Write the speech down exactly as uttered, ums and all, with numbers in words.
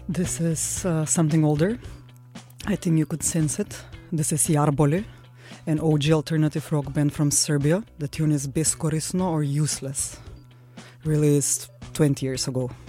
This is uh, something older. I think you could sense it. This is Jarboli, an O G alternative rock band from Serbia. The tune is Beskorisno or Useless. Released twenty years ago.